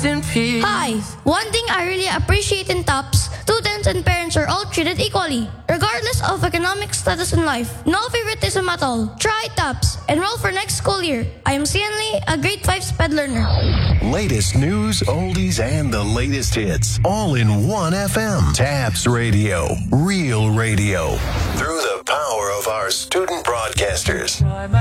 rest in peace. Hi! One thing I really appreciate in TAPS, students and parents are all treated equally, regardless of economic status in life. No favoritism at all. Try TAPS. Enroll for next school year. I am Sian Lee, a grade 5 SPED learner. Latest news, oldies, and the latest hits, all in one FM. TAPS Radio, real radio. Through the power of our student broadcasters.